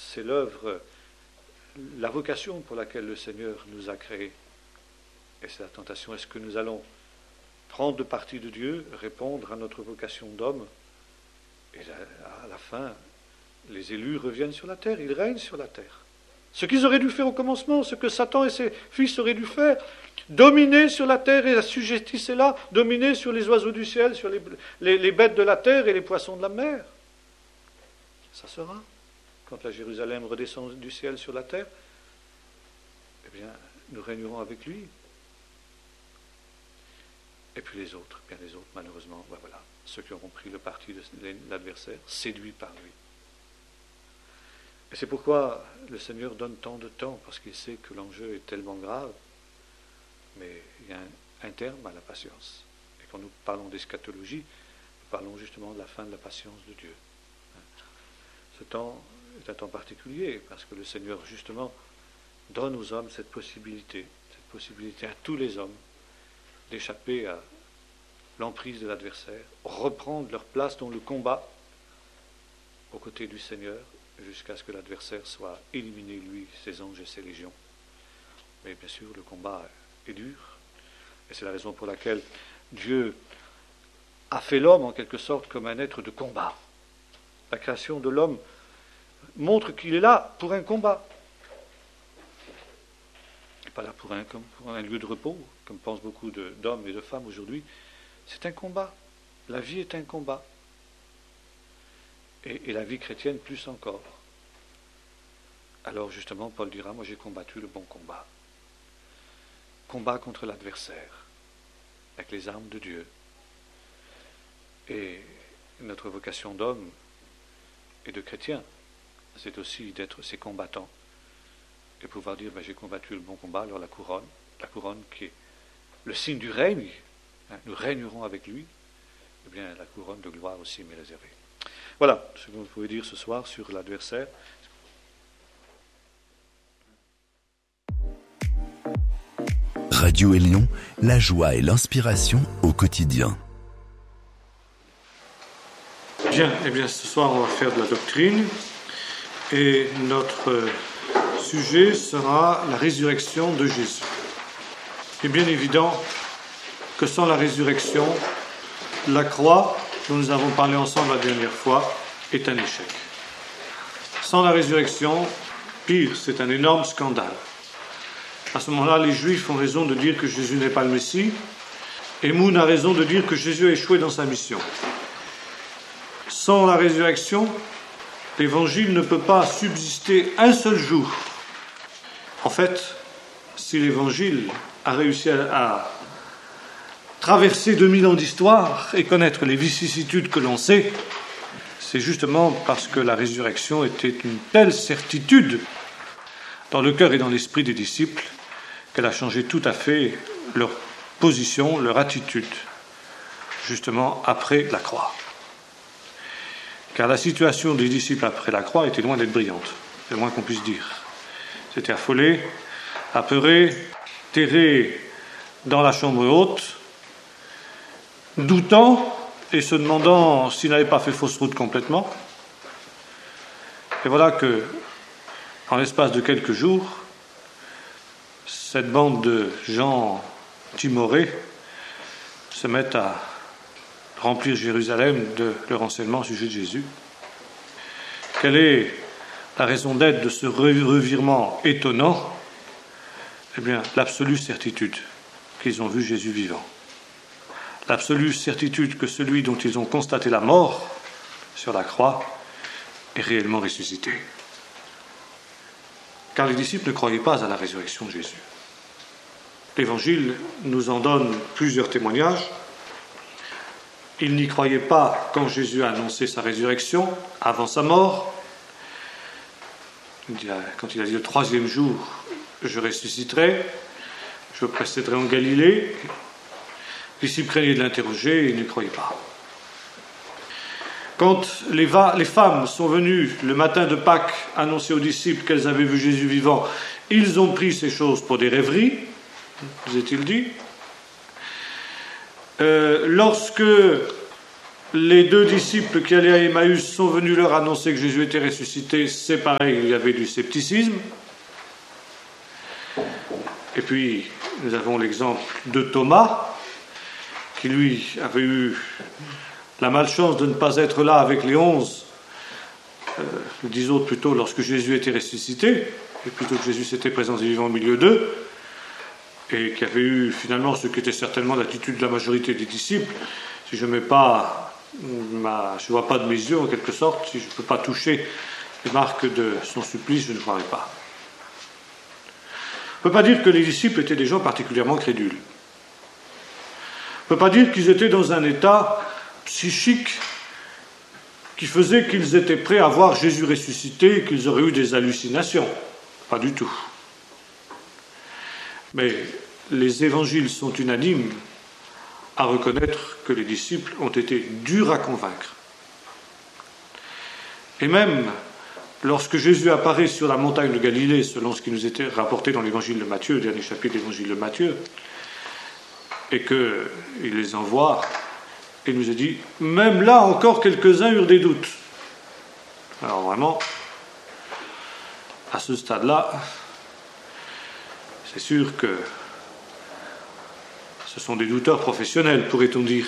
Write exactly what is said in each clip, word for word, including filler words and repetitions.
c'est l'œuvre, la vocation pour laquelle le Seigneur nous a créés. Et c'est la tentation, est-ce que nous allons prendre le parti de Dieu, répondre à notre vocation d'homme, et à la fin, les élus reviennent sur la terre, ils règnent sur la terre. Ce qu'ils auraient dû faire au commencement, ce que Satan et ses fils auraient dû faire, dominer sur la terre et assujettissez-la, dominer sur les oiseaux du ciel, sur les, les, les bêtes de la terre et les poissons de la mer. Ça sera, quand la Jérusalem redescend du ciel sur la terre, eh bien, nous régnerons avec lui. Et puis les autres, bien les autres, malheureusement, ben voilà, ceux qui auront pris le parti de l'adversaire, séduits par lui. Et c'est pourquoi le Seigneur donne tant de temps, parce qu'il sait que l'enjeu est tellement grave, mais il y a un, un terme à la patience. Et quand nous parlons d'eschatologie, nous parlons justement de la fin de la patience de Dieu. Ce temps est un temps particulier, parce que le Seigneur, justement, donne aux hommes cette possibilité, cette possibilité à tous les hommes, d'échapper à l'emprise de l'adversaire, reprendre leur place dans le combat aux côtés du Seigneur, jusqu'à ce que l'adversaire soit éliminé, lui, ses anges et ses légions. Mais bien sûr, le combat est dur, et c'est la raison pour laquelle Dieu a fait l'homme en quelque sorte comme un être de combat. La création de l'homme montre qu'il est là pour un combat. Il n'est pas là pour un, comme pour un lieu de repos, comme pensent beaucoup de, d'hommes et de femmes aujourd'hui. C'est un combat. La vie est un combat. Et, et la vie chrétienne plus encore. Alors justement, Paul dira, moi j'ai combattu le bon combat. Combat contre l'adversaire, avec les armes de Dieu. Et notre vocation d'homme et de chrétien, c'est aussi d'être ces combattants. Et pouvoir dire, ben, j'ai combattu le bon combat, alors la couronne, la couronne qui est le signe du règne, hein, nous régnerons avec lui, eh bien la couronne de gloire aussi m'est réservée. Voilà ce que vous pouvez dire ce soir sur l'adversaire. Radio Élion, la joie et l'inspiration au quotidien. Bien, eh bien ce soir on va faire de la doctrine et notre sujet sera la résurrection de Jésus. Il est bien évident que sans la résurrection, la croix, dont nous avons parlé ensemble la dernière fois, est un échec. Sans la résurrection, pire, c'est un énorme scandale. À ce moment-là, les Juifs ont raison de dire que Jésus n'est pas le Messie, et Moon a raison de dire que Jésus a échoué dans sa mission. Sans la résurrection, l'Évangile ne peut pas subsister un seul jour. En fait, si l'Évangile a réussi à, à traverser deux mille ans d'histoire et connaître les vicissitudes que l'on sait, c'est justement parce que la résurrection était une telle certitude dans le cœur et dans l'esprit des disciples qu'elle a changé tout à fait leur position, leur attitude, justement après la croix. Car la situation des disciples après la croix était loin d'être brillante, c'est le moins qu'on puisse dire. C'était affolés, apeurés, terrés dans la chambre haute, doutant et se demandant s'ils n'avaient pas fait fausse route complètement. Et voilà que, en l'espace de quelques jours, cette bande de gens timorés se met à remplir Jérusalem de leur renseignement au sujet de Jésus. Quelle est la raison d'être de ce revirement étonnant? Eh bien, l'absolue certitude qu'ils ont vu Jésus vivant. L'absolue certitude que celui dont ils ont constaté la mort sur la croix est réellement ressuscité. Car les disciples ne croyaient pas à la résurrection de Jésus. L'Évangile nous en donne plusieurs témoignages. Ils n'y croyaient pas quand Jésus a annoncé sa résurrection, avant sa mort. Quand il a dit le troisième jour, je ressusciterai, je précéderai en Galilée. Les disciples craignaient de l'interroger et ils ne croyaient pas. Quand les, va- les femmes sont venues le matin de Pâques annoncer aux disciples qu'elles avaient vu Jésus vivant, ils ont pris ces choses pour des rêveries, vous est-il dit. Euh, lorsque les deux disciples qui allaient à Emmaüs sont venus leur annoncer que Jésus était ressuscité, c'est pareil, il y avait du scepticisme. Et puis, nous avons l'exemple de Thomas, qui lui avait eu la malchance de ne pas être là avec les onze, euh, les dix autres plutôt, lorsque Jésus était ressuscité, et plutôt que Jésus s'était présenté vivant au milieu d'eux, et qui avait eu finalement ce qui était certainement l'attitude de la majorité des disciples. Si je ne mets pas, ma, je ne vois pas de mes yeux en quelque sorte, si je ne peux pas toucher les marques de son supplice, je ne croirais pas. On ne peut pas dire que les disciples étaient des gens particulièrement crédules. On ne peut pas dire qu'ils étaient dans un état psychique qui faisait qu'ils étaient prêts à voir Jésus ressuscité et qu'ils auraient eu des hallucinations. Pas du tout. Mais les évangiles sont unanimes à reconnaître que les disciples ont été durs à convaincre. Et même lorsque Jésus apparaît sur la montagne de Galilée, selon ce qui nous était rapporté dans l'évangile de Matthieu, le dernier chapitre de l'évangile de Matthieu, et qu'il les envoie, et nous a dit, même là encore quelques-uns eurent des doutes. Alors vraiment, à ce stade-là, c'est sûr que ce sont des douteurs professionnels, pourrait-on dire.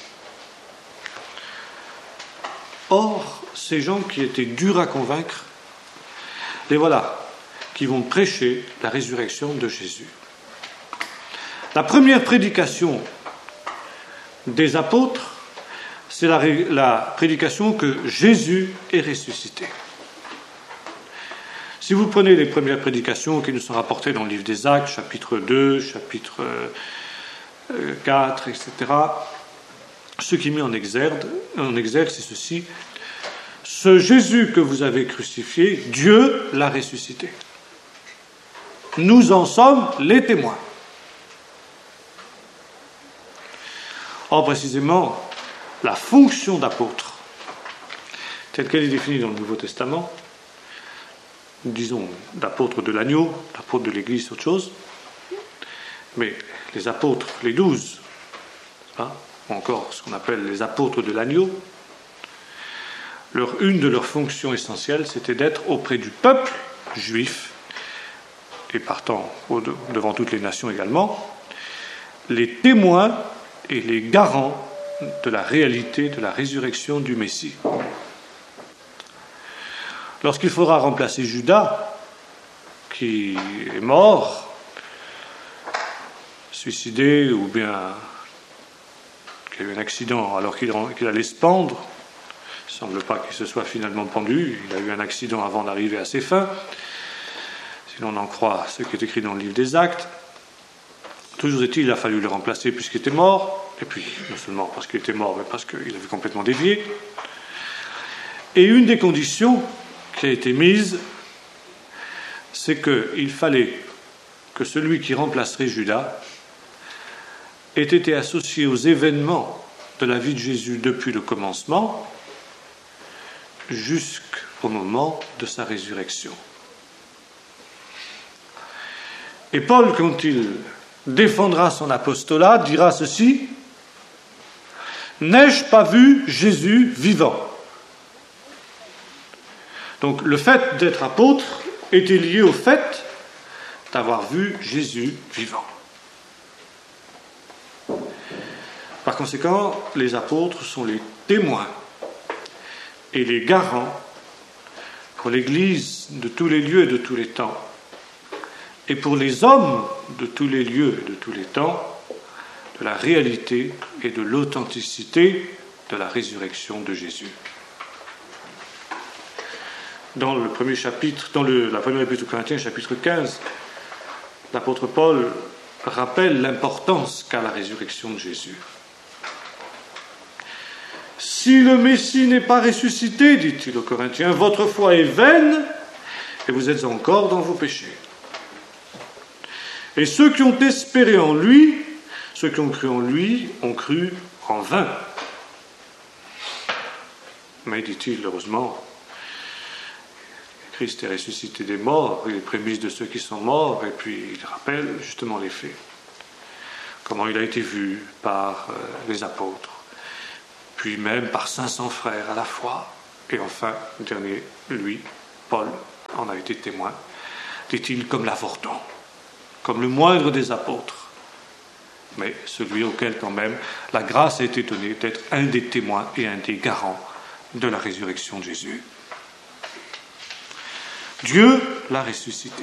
Or, ces gens qui étaient durs à convaincre, les voilà, qui vont prêcher la résurrection de Jésus. La première prédication des apôtres, c'est la, la prédication que Jésus est ressuscité. Si vous prenez les premières prédications qui nous sont rapportées dans le livre des Actes, chapitre deux, chapitre quatre, et cetera, ce qui est mis en exergue, en exergue, c'est ceci: ce Jésus que vous avez crucifié, Dieu l'a ressuscité. Nous en sommes les témoins. Or, précisément, la fonction d'apôtre, telle qu'elle est définie dans le Nouveau Testament, disons d'apôtre de l'agneau, d'apôtre de l'Église, c'est autre chose, mais les apôtres, les douze, hein, ou encore ce qu'on appelle les apôtres de l'agneau, leur, une de leurs fonctions essentielles, c'était d'être auprès du peuple juif, et partant au, devant toutes les nations également, les témoins et les garants de la réalité de la résurrection du Messie. Lorsqu'il faudra remplacer Judas, qui est mort, suicidé, ou bien qui a eu un accident alors qu'il, qu'il allait se pendre, il ne semble pas qu'il se soit finalement pendu, il a eu un accident avant d'arriver à ses fins, si l'on en croit ce qui est écrit dans le livre des Actes. Toujours est-il, il a fallu le remplacer puisqu'il était mort, et puis non seulement parce qu'il était mort, mais parce qu'il avait complètement dévié. Et une des conditions qui a été mise, c'est qu'il fallait que celui qui remplacerait Judas ait été associé aux événements de la vie de Jésus depuis le commencement jusqu'au moment de sa résurrection. Et Paul, quand il défendra son apostolat, dira ceci: « N'ai-je pas vu Jésus vivant ?» Donc le fait d'être apôtre était lié au fait d'avoir vu Jésus vivant. Par conséquent, les apôtres sont les témoins et les garants pour l'Église de tous les lieux et de tous les temps, et pour les hommes de tous les lieux et de tous les temps, de la réalité et de l'authenticité de la résurrection de Jésus. Dans le premier chapitre, dans le, la première épître aux Corinthiens, chapitre quinze, l'apôtre Paul rappelle l'importance qu'a la résurrection de Jésus. Si le Messie n'est pas ressuscité, dit-il aux Corinthiens, votre foi est vaine et vous êtes encore dans vos péchés. Et ceux qui ont espéré en lui, ceux qui ont cru en lui, ont cru en vain. Mais, dit-il, heureusement, Christ est ressuscité des morts, il est prémisse de ceux qui sont morts, et puis il rappelle justement les faits. Comment il a été vu par euh, les apôtres, puis même par cinq cents frères à la fois. Et enfin, le dernier, lui, Paul, en a été témoin, dit-il, comme l'avorton, comme le moindre des apôtres, mais celui auquel quand même la grâce a été donnée d'être un des témoins et un des garants de la résurrection de Jésus. Dieu l'a ressuscité.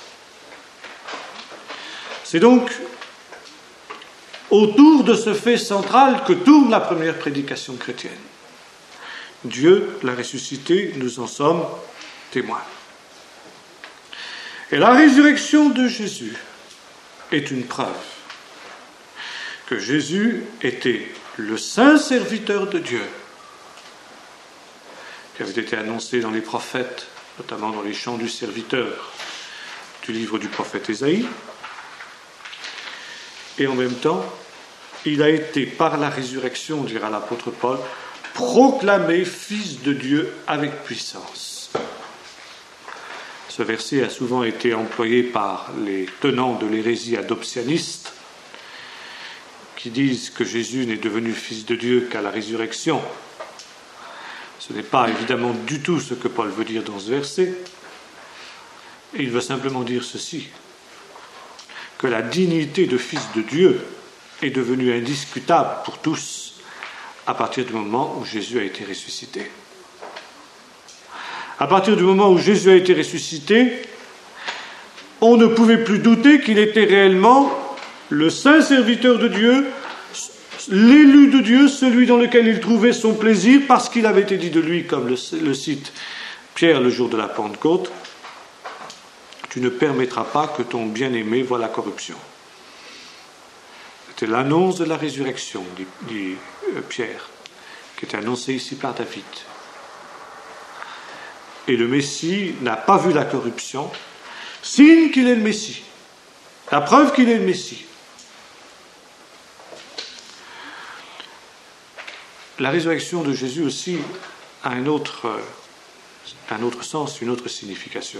C'est donc autour de ce fait central que tourne la première prédication chrétienne. Dieu l'a ressuscité, nous en sommes témoins. Et la résurrection de Jésus est une preuve que Jésus était le saint serviteur de Dieu, qui avait été annoncé dans les prophètes, notamment dans les chants du serviteur du livre du prophète Ésaïe. Et en même temps, il a été, par la résurrection, dira l'apôtre Paul, proclamé fils de Dieu avec puissance. Ce verset a souvent été employé par les tenants de l'hérésie adoptionniste, qui disent que Jésus n'est devenu fils de Dieu qu'à la résurrection. Ce n'est pas évidemment du tout ce que Paul veut dire dans ce verset. Et il veut simplement dire ceci, que la dignité de fils de Dieu est devenue indiscutable pour tous à partir du moment où Jésus a été ressuscité. À partir du moment où Jésus a été ressuscité, on ne pouvait plus douter qu'il était réellement le saint serviteur de Dieu, l'élu de Dieu, celui dans lequel il trouvait son plaisir, parce qu'il avait été dit de lui, comme le, le cite Pierre le jour de la Pentecôte, « Tu ne permettras pas que ton bien-aimé voie la corruption ». C'était l'annonce de la résurrection, dit, dit euh, Pierre, qui était annoncée ici par David. Et le Messie n'a pas vu la corruption, signe qu'il est le Messie, la preuve qu'il est le Messie. La résurrection de Jésus aussi a un autre, un autre sens, une autre signification.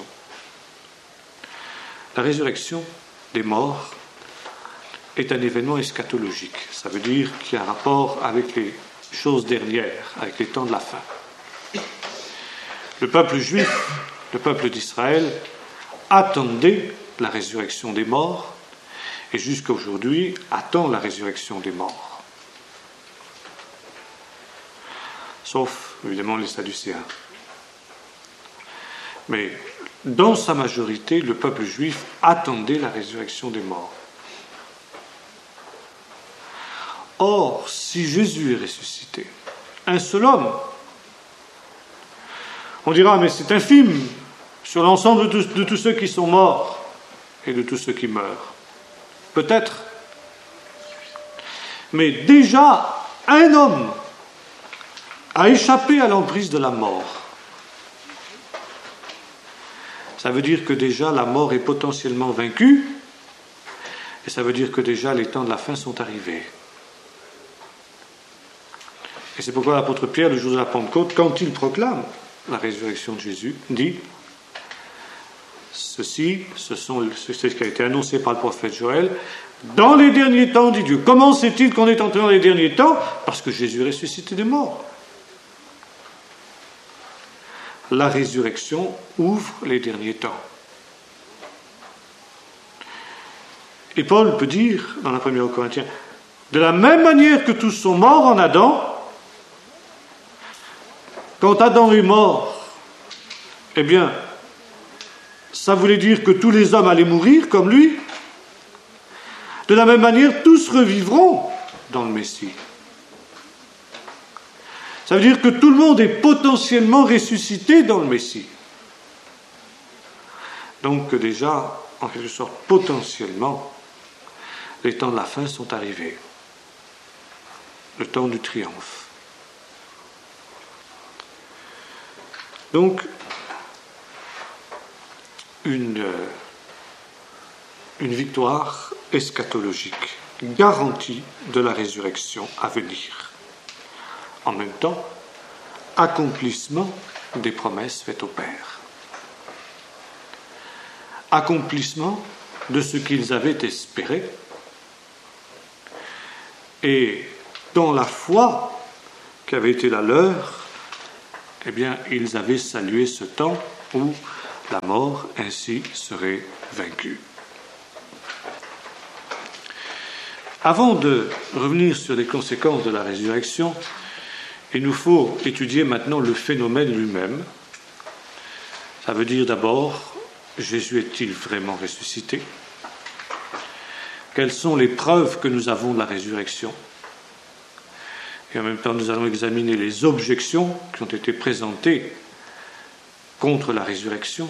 La résurrection des morts est un événement eschatologique. Ça veut dire qu'il y a un rapport avec les choses dernières, avec les temps de la fin. Le peuple juif, le peuple d'Israël, attendait la résurrection des morts et jusqu'à aujourd'hui attend la résurrection des morts. Sauf, évidemment, les Sadducéens. Mais dans sa majorité, le peuple juif attendait la résurrection des morts. Or, si Jésus est ressuscité, un seul homme, on dira, mais c'est infime sur l'ensemble de, de tous ceux qui sont morts et de tous ceux qui meurent. Peut-être. Mais déjà, un homme a échappé à l'emprise de la mort. Ça veut dire que déjà la mort est potentiellement vaincue, et ça veut dire que déjà les temps de la fin sont arrivés. Et c'est pourquoi l'apôtre Pierre, le jour de la Pentecôte, quand il proclame la résurrection de Jésus, dit ceci, ce sont, c'est ce qui a été annoncé par le prophète Joël, dans les derniers temps, dit Dieu. Comment sait-il qu'on est entré dans les derniers temps ? Parce que Jésus est ressuscité des morts. La résurrection ouvre les derniers temps. Et Paul peut dire, dans la première Corinthiens, de la même manière que tous sont morts en Adam, quand Adam est mort, eh bien, ça voulait dire que tous les hommes allaient mourir comme lui. De la même manière, tous revivront dans le Messie. Ça veut dire que tout le monde est potentiellement ressuscité dans le Messie. Donc que déjà, en quelque sorte, potentiellement, les temps de la fin sont arrivés. Le temps du triomphe. Donc, une, une victoire eschatologique, garantie de la résurrection à venir. En même temps, accomplissement des promesses faites au Père. Accomplissement de ce qu'ils avaient espéré. Et dans la foi, qui avait été la leur, eh bien, ils avaient salué ce temps où la mort ainsi serait vaincue. Avant de revenir sur les conséquences de la résurrection, il nous faut étudier maintenant le phénomène lui-même. Ça veut dire d'abord, Jésus est-il vraiment ressuscité ? Quelles sont les preuves que nous avons de la résurrection ? Et en même temps, nous allons examiner les objections qui ont été présentées contre la résurrection.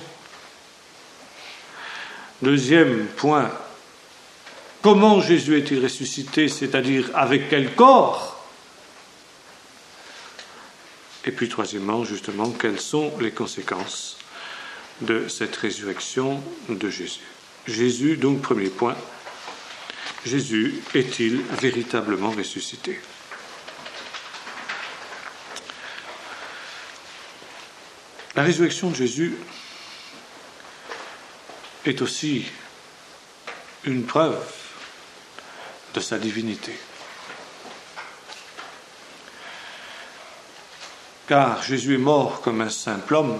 Deuxième point, comment Jésus est-il ressuscité, c'est-à-dire avec quel corps ? Et puis troisièmement, justement, quelles sont les conséquences de cette résurrection de Jésus ? Jésus, donc premier point, Jésus est-il véritablement ressuscité ? La résurrection de Jésus est aussi une preuve de sa divinité. Car Jésus est mort comme un simple homme,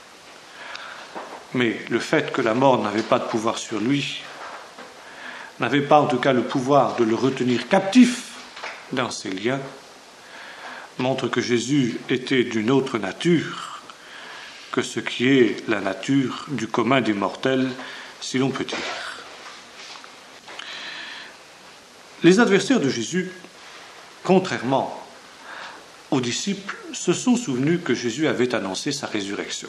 mais le fait que la mort n'avait pas de pouvoir sur lui, n'avait pas en tout cas le pouvoir de le retenir captif dans ses liens, montre que Jésus était d'une autre nature que ce qui est la nature du commun des mortels, si l'on peut dire. Les adversaires de Jésus, contrairement aux disciples, se sont souvenus que Jésus avait annoncé sa résurrection.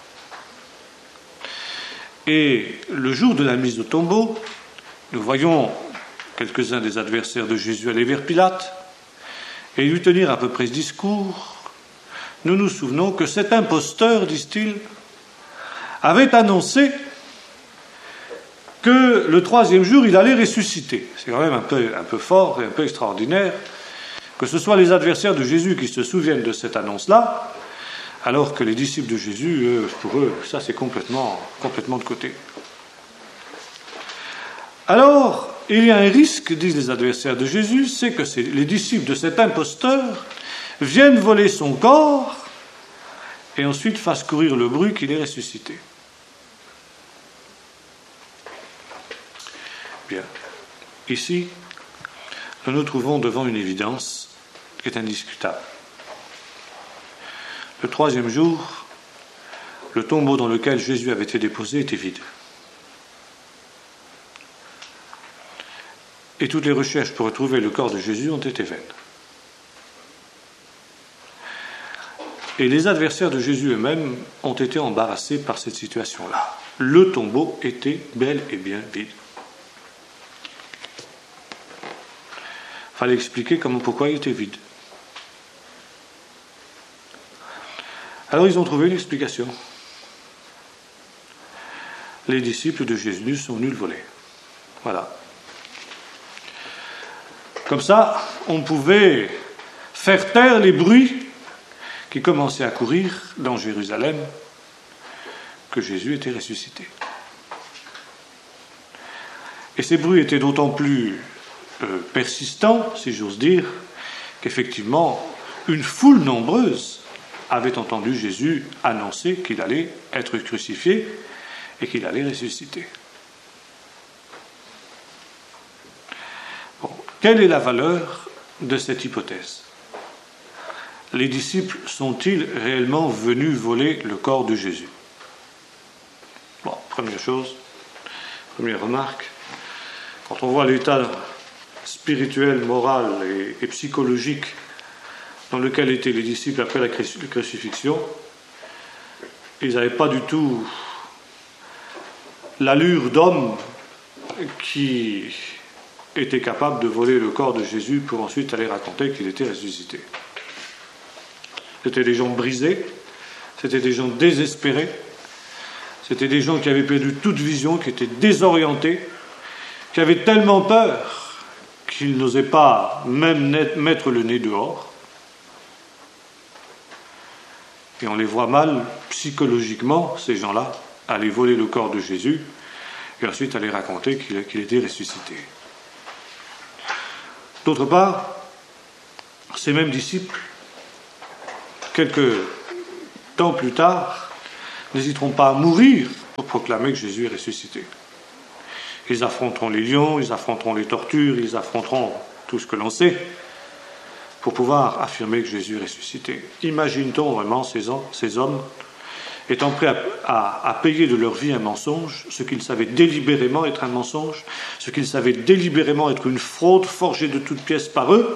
Et le jour de la mise au tombeau, nous voyons quelques-uns des adversaires de Jésus aller vers Pilate et lui tenir à peu près ce discours. Nous nous souvenons que cet imposteur, disent-ils, avait annoncé que le troisième jour, il allait ressusciter. C'est quand même un peu, un peu fort et un peu extraordinaire que ce soit les adversaires de Jésus qui se souviennent de cette annonce-là, alors que les disciples de Jésus, eux, pour eux, ça c'est complètement, complètement de côté. Alors, il y a un risque, disent les adversaires de Jésus, c'est que c'est les disciples de cet imposteur viennent voler son corps et ensuite fassent courir le bruit qu'il est ressuscité. Bien. Ici, nous nous trouvons devant une évidence qui est indiscutable. Le troisième jour, le tombeau dans lequel Jésus avait été déposé était vide. Et toutes les recherches pour retrouver le corps de Jésus ont été vaines. Et les adversaires de Jésus eux-mêmes ont été embarrassés par cette situation-là. Le tombeau était bel et bien vide. Il fallait expliquer comment, pourquoi il était vide. Alors ils ont trouvé une explication. Les disciples de Jésus sont venus le voler. Voilà. Comme ça, on pouvait faire taire les bruits qui commençaient à courir dans Jérusalem que Jésus était ressuscité. Et ces bruits étaient d'autant plus euh, persistants, si j'ose dire, qu'effectivement, une foule nombreuse avait entendu Jésus annoncer qu'il allait être crucifié et qu'il allait ressusciter. Bon, quelle est la valeur de cette hypothèse ? Les disciples sont-ils réellement venus voler le corps de Jésus ? Bon, première chose, première remarque, quand on voit l'état spirituel, moral et, et psychologique dans lequel étaient les disciples après la crucifixion, ils n'avaient pas du tout l'allure d'homme qui était capable de voler le corps de Jésus pour ensuite aller raconter qu'il était ressuscité. C'était des gens brisés, c'était des gens désespérés, c'était des gens qui avaient perdu toute vision, qui étaient désorientés, qui avaient tellement peur qu'ils n'osaient pas même mettre le nez dehors. Et on les voit mal, psychologiquement, ces gens-là, aller voler le corps de Jésus et ensuite aller raconter qu'il, qu'il était ressuscité. D'autre part, ces mêmes disciples quelques temps plus tard, n'hésiteront pas à mourir pour proclamer que Jésus est ressuscité. Ils affronteront les lions, ils affronteront les tortures, ils affronteront tout ce que l'on sait pour pouvoir affirmer que Jésus est ressuscité. Imagine-t-on vraiment ces, ces hommes étant prêts à, à, à payer de leur vie un mensonge, ce qu'ils savaient délibérément être un mensonge, ce qu'ils savaient délibérément être une fraude forgée de toutes pièces par eux?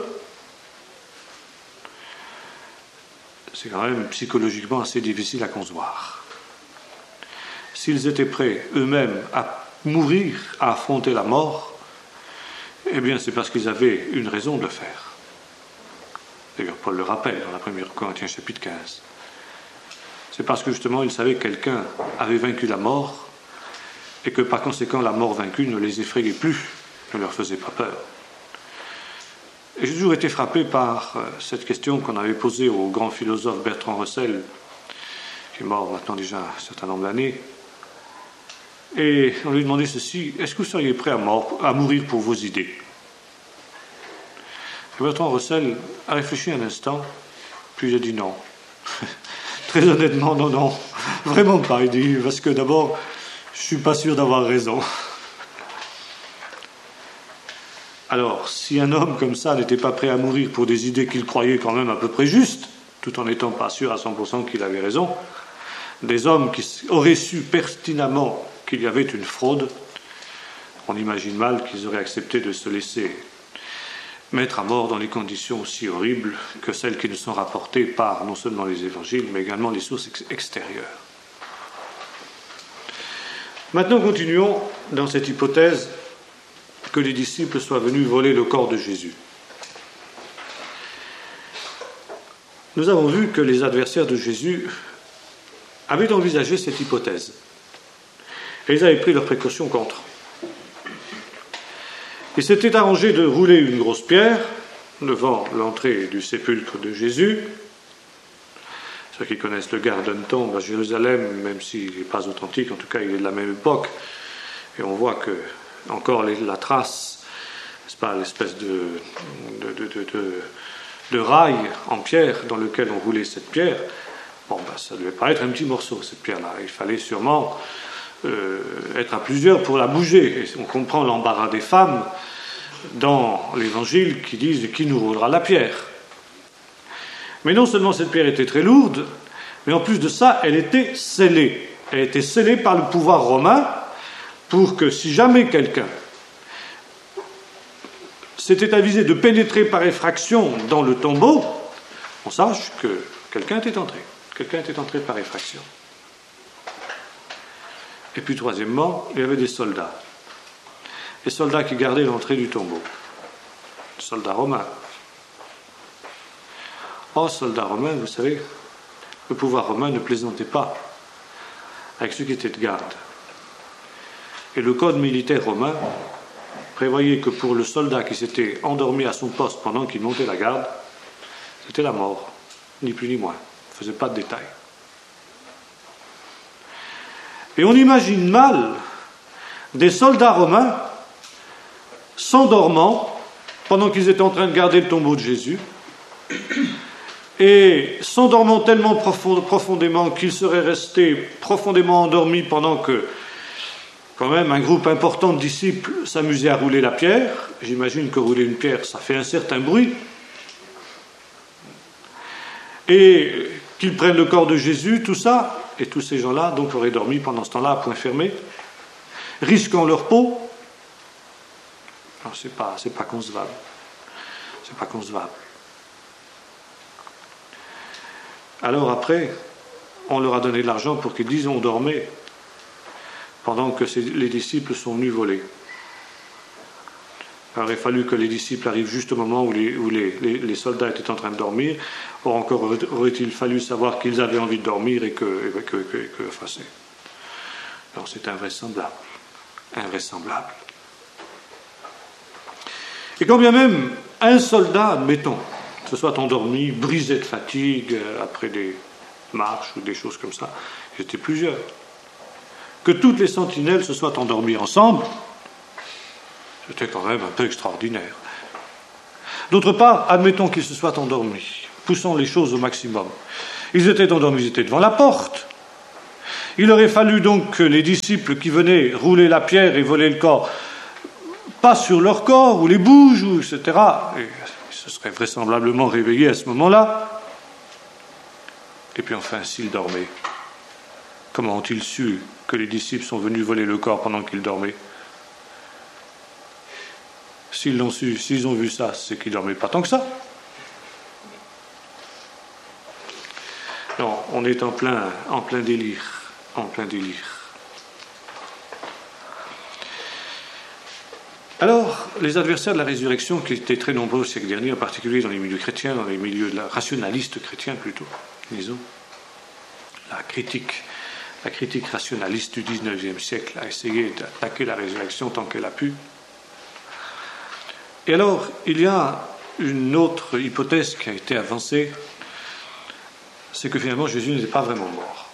C'est quand même psychologiquement assez difficile à concevoir. S'ils étaient prêts eux-mêmes à mourir, à affronter la mort, eh bien c'est parce qu'ils avaient une raison de le faire. D'ailleurs, Paul le rappelle dans la première Corinthiens chapitre quinze. C'est parce que justement ils savaient que quelqu'un avait vaincu la mort et que par conséquent la mort vaincue ne les effrayait plus, ne leur faisait pas peur. Et j'ai toujours été frappé par cette question qu'on avait posée au grand philosophe Bertrand Russell, qui est mort maintenant déjà un certain nombre d'années. Et on lui demandait ceci: est-ce que vous seriez prêt à, mort, à mourir pour vos idées? Et Bertrand Russell a réfléchi un instant, puis il a dit non. Très honnêtement, non, non, vraiment pas. Il dit, parce que d'abord, je ne suis pas sûr d'avoir raison. Alors, si un homme comme ça n'était pas prêt à mourir pour des idées qu'il croyait quand même à peu près justes, tout en n'étant pas sûr à cent pour cent qu'il avait raison, des hommes qui auraient su pertinemment qu'il y avait une fraude, on imagine mal qu'ils auraient accepté de se laisser mettre à mort dans des conditions aussi horribles que celles qui nous sont rapportées par non seulement les évangiles, mais également les sources ex- extérieures. Maintenant, continuons dans cette hypothèse que les disciples soient venus voler le corps de Jésus. Nous avons vu que les adversaires de Jésus avaient envisagé cette hypothèse. Et ils avaient pris leurs précautions contre. Ils s'étaient arrangés de rouler une grosse pierre devant l'entrée du sépulcre de Jésus. Ceux qui connaissent le Garden Tomb à Jérusalem, même s'il n'est pas authentique, en tout cas il est de la même époque, et on voit que encore les, la trace, n'est-ce pas, l'espèce de, de, de, de, de, de rail en pierre dans lequel on roulait cette pierre. Bon, ben, ça devait pas être un petit morceau, cette pierre-là. Il fallait sûrement euh, être à plusieurs pour la bouger. Et on comprend l'embarras des femmes dans l'Évangile qui disent « Qui nous roulera la pierre ?» Mais non seulement cette pierre était très lourde, mais en plus de ça, elle était scellée. Elle était scellée par le pouvoir romain pour que si jamais quelqu'un s'était avisé de pénétrer par effraction dans le tombeau, on sache que quelqu'un était entré. Quelqu'un était entré par effraction. Et puis troisièmement, il y avait des soldats. Les soldats qui gardaient l'entrée du tombeau. Les soldats romains. Oh, soldats romains, vous savez, le pouvoir romain ne plaisantait pas avec ceux qui étaient de garde. Et le code militaire romain prévoyait que pour le soldat qui s'était endormi à son poste pendant qu'il montait la garde, c'était la mort, ni plus ni moins. Il ne faisait pas de détails. Et on imagine mal des soldats romains s'endormant pendant qu'ils étaient en train de garder le tombeau de Jésus, et s'endormant tellement profond, profondément qu'ils seraient restés profondément endormis pendant que, quand même, un groupe important de disciples s'amusait à rouler la pierre. J'imagine que rouler une pierre, ça fait un certain bruit. Et qu'ils prennent le corps de Jésus, tout ça, et tous ces gens-là, donc, auraient dormi pendant ce temps-là à point fermé, risquant leur peau. Alors, c'est pas, c'est pas concevable. C'est pas concevable. Alors après, on leur a donné de l'argent pour qu'ils disent on dormait pendant que les disciples sont venus voler. Alors il a fallu que les disciples arrivent juste au moment où les, où les, les, les soldats étaient en train de dormir. Or encore aurait-il fallu savoir qu'ils avaient envie de dormir et que, et que, que, que enfin c'est... Alors c'est invraisemblable. Invraisemblable. Et quand bien même un soldat, admettons, se soit endormi, brisé de fatigue après des marches ou des choses comme ça, ils étaient plusieurs, que toutes les sentinelles se soient endormies ensemble, c'était quand même un peu extraordinaire. D'autre part, admettons qu'ils se soient endormis. poussons les choses au maximum. Ils étaient endormis, ils étaient devant la porte. Il aurait fallu donc que les disciples qui venaient rouler la pierre et voler le corps passent sur leur corps, ou les bougent, ou et cetera. Et ils se seraient vraisemblablement réveillés à ce moment-là. Et puis enfin, s'ils dormaient, comment ont-ils su que les disciples sont venus voler le corps pendant qu'ils dormaient? S'ils l'ont su, s'ils ont vu ça, c'est qu'ils ne dormaient pas tant que ça. Non, on est en plein, en plein délire, en plein délire. Alors, les adversaires de la résurrection, qui étaient très nombreux au siècle dernier, en particulier dans les milieux chrétiens, dans les milieux de la, rationalistes chrétiens plutôt, disons, la critique, la critique rationaliste du dix-neuvième siècle a essayé d'attaquer la résurrection tant qu'elle a pu. Et alors, il y a une autre hypothèse qui a été avancée, c'est que finalement Jésus n'était pas vraiment mort.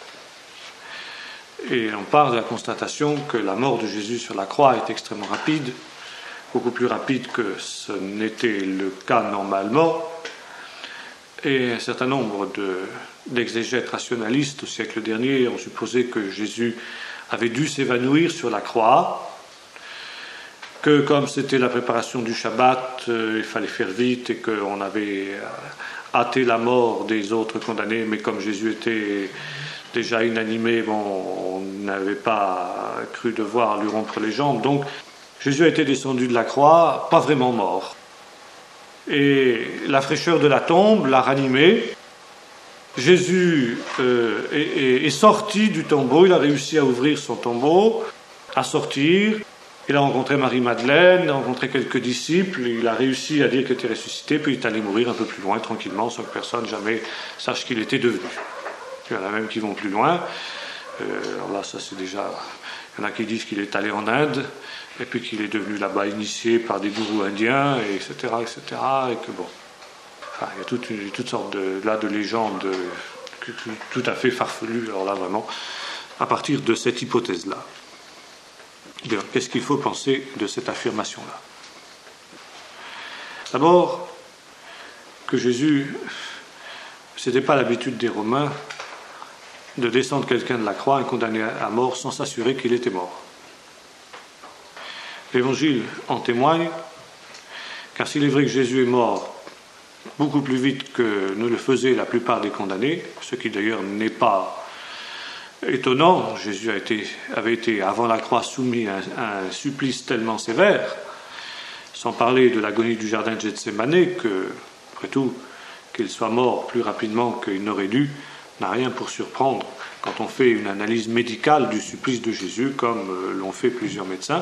Et on part de la constatation que la mort de Jésus sur la croix est extrêmement rapide, beaucoup plus rapide que ce n'était le cas normalement. Et un certain nombre de, d'exégètes rationalistes au siècle dernier ont supposé que Jésus avait dû s'évanouir sur la croix, que comme c'était la préparation du Shabbat, euh, il fallait faire vite et qu'on avait euh, hâté la mort des autres condamnés, mais comme Jésus était déjà inanimé, bon, on n'avait pas cru devoir lui rompre les jambes. Donc Jésus a été descendu de la croix, pas vraiment mort. Et la fraîcheur de la tombe l'a ranimé. Jésus euh, est, est, est sorti du tombeau, il a réussi à ouvrir son tombeau, à sortir. Il a rencontré Marie-Madeleine, il a rencontré quelques disciples, il a réussi à dire qu'il était ressuscité, puis il est allé mourir un peu plus loin, tranquillement, sans que personne jamais sache qu'il était devenu. Il y en a même qui vont plus loin. Euh, alors là, ça c'est déjà... Il y en a qui disent qu'il est allé en Inde, et puis qu'il est devenu là-bas initié par des gourous indiens, et etc., et cetera, et que bon... Enfin, il y a toute, une, toutes sortes de, là, de légendes tout à fait farfelues, alors là, vraiment, à partir de cette hypothèse-là. Bien, qu'est-ce qu'il faut penser de cette affirmation-là? D'abord, que Jésus, ce n'était pas l'habitude des Romains de descendre quelqu'un de la croix et condamner à mort sans s'assurer qu'il était mort. L'Évangile en témoigne, car s'il est vrai que Jésus est mort beaucoup plus vite que ne le faisaient la plupart des condamnés, ce qui d'ailleurs n'est pas étonnant, Jésus a été, avait été avant la croix soumis à un, à un supplice tellement sévère, sans parler de l'agonie du jardin de Gethsémanée, que, après tout, qu'il soit mort plus rapidement qu'il n'aurait dû, n'a rien pour surprendre quand on fait une analyse médicale du supplice de Jésus, comme l'ont fait plusieurs médecins.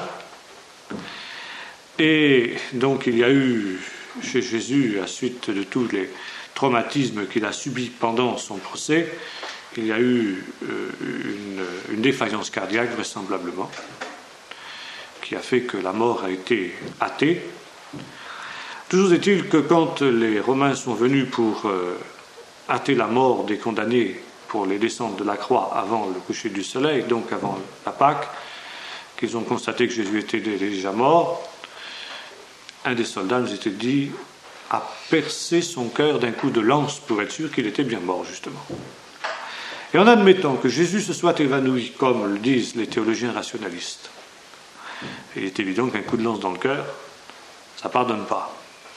Et donc il y a eu chez Jésus, à suite de tous les traumatismes qu'il a subis pendant son procès, il y a eu euh, une, une défaillance cardiaque, vraisemblablement, qui a fait que la mort a été hâtée. Toujours est-il que quand les Romains sont venus pour euh, hâter la mort des condamnés pour les descendre de la croix avant le coucher du soleil, donc avant la Pâque, qu'ils ont constaté que Jésus était déjà mort, un des soldats nous était dit a percé son cœur d'un coup de lance pour être sûr qu'il était bien mort, justement. Et en admettant que Jésus se soit évanoui, comme le disent les théologiens rationalistes, il est évident qu'un coup de lance dans le cœur, ça ne pardonne pas.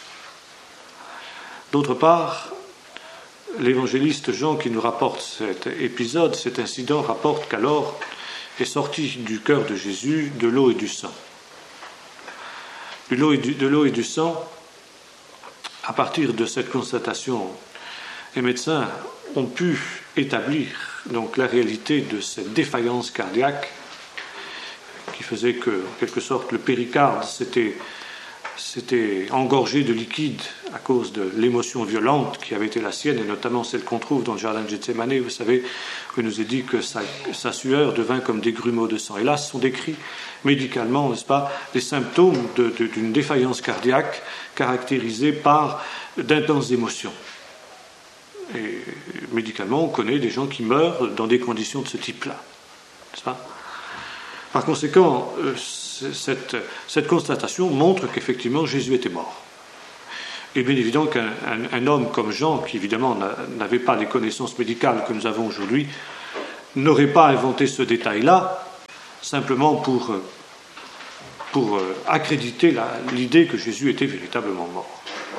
D'autre part, l'évangéliste Jean qui nous rapporte cet épisode, cet incident, rapporte qu'alors est sorti du cœur de Jésus de l'eau et du sang. De l'eau et du, de l'eau et du sang, à partir de cette constatation, les médecins ont pu établir donc la réalité de cette défaillance cardiaque qui faisait que, en quelque sorte, le péricarde s'était, s'était engorgé de liquide à cause de l'émotion violente qui avait été la sienne, et notamment celle qu'on trouve dans le jardin de Gethsémanée. Vous savez, il nous est dit que sa, sa sueur devint comme des grumeaux de sang. Et là, ce sont décrits médicalement, n'est-ce pas, les symptômes de, de, d'une défaillance cardiaque caractérisée par d'intenses émotions. Et médicalement, on connaît des gens qui meurent dans des conditions de ce type-là, n'est-ce pas? Par conséquent, euh, cette, cette constatation montre qu'effectivement Jésus était mort. Et bien évidemment qu'un un, un homme comme Jean, qui évidemment n'avait pas les connaissances médicales que nous avons aujourd'hui, n'aurait pas inventé ce détail-là, simplement pour, pour accréditer la, l'idée que Jésus était véritablement mort.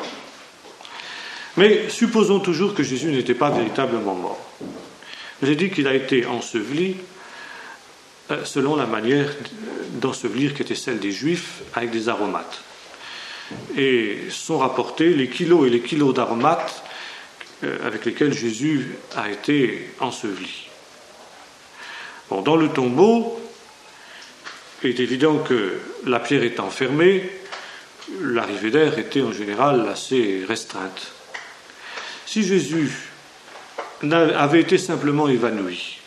Mais supposons toujours que Jésus n'était pas véritablement mort. J'ai dit qu'il a été enseveli selon la manière d'ensevelir qui était celle des Juifs, avec des aromates. Et sont rapportés les kilos et les kilos d'aromates avec lesquels Jésus a été enseveli. Bon, dans le tombeau, il est évident que la pierre étant fermée, l'arrivée d'air était en général assez restreinte. Si Jésus avait été simplement évanoui,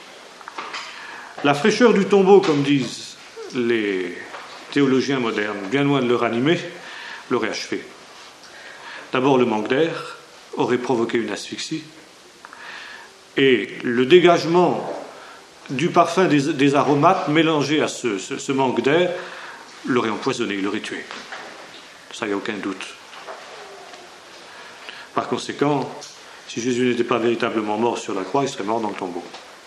la fraîcheur du tombeau, comme disent les théologiens modernes, bien loin de le ranimer, l'aurait achevé. D'abord, le manque d'air aurait provoqué une asphyxie, et le dégagement du parfum des, des aromates mélangé à ce, ce, ce manque d'air l'aurait empoisonné, l'aurait tué. Ça, il n'y a aucun doute. Par conséquent, si Jésus n'était pas véritablement mort sur la croix, il serait mort dans le tombeau.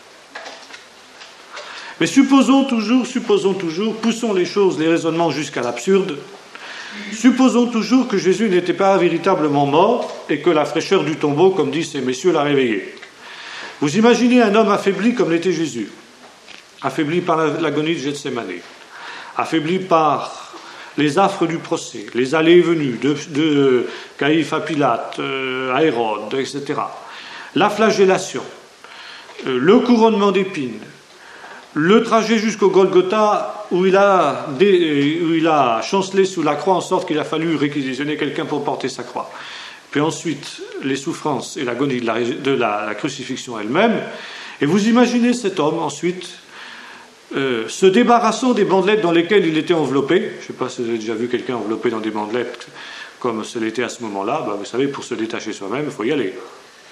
Mais supposons toujours, supposons toujours, poussons les choses, les raisonnements jusqu'à l'absurde, supposons toujours que Jésus n'était pas véritablement mort et que la fraîcheur du tombeau, comme disent ces messieurs, l'a réveillé. Vous imaginez un homme affaibli comme l'était Jésus, affaibli par l'agonie de Gethsémane, affaibli par les affres du procès, les allées et venues de, de Caïphe à Pilate, euh, à Hérode, et cetera. La flagellation, euh, le couronnement d'épines, le trajet jusqu'au Golgotha où il a, dé, où il a chancelé sous la croix en sorte qu'il a fallu réquisitionner quelqu'un pour porter sa croix. Puis ensuite, les souffrances et l'agonie de, la, de la, la crucifixion elle-même. Et vous imaginez cet homme ensuite Euh, se débarrassant des bandelettes dans lesquelles il était enveloppé. Je ne sais pas si vous avez déjà vu quelqu'un enveloppé dans des bandelettes comme ce l'était à ce moment-là. Ben, vous savez, pour se détacher soi-même, il faut y aller.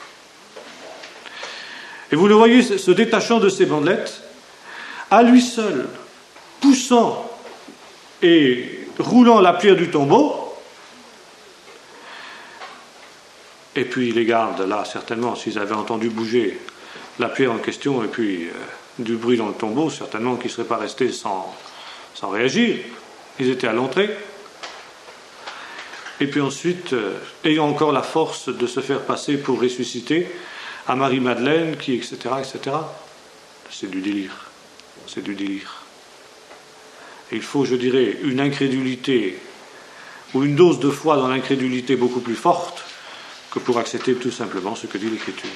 Et vous le voyez se détachant de ces bandelettes, à lui seul, poussant et roulant la pierre du tombeau. Et puis les gardes, là, certainement, s'ils avaient entendu bouger la pierre en question, et puis euh, du bruit dans le tombeau, certainement qu'ils ne seraient pas restés sans, sans réagir. Ils étaient à l'entrée. Et puis ensuite, euh, ayant encore la force de se faire passer pour ressusciter, à Marie-Madeleine, qui, et cetera, et cetera. C'est du délire. C'est du délire. Et il faut, je dirais, une incrédulité, ou une dose de foi dans l'incrédulité beaucoup plus forte, que pour accepter tout simplement ce que dit l'Écriture.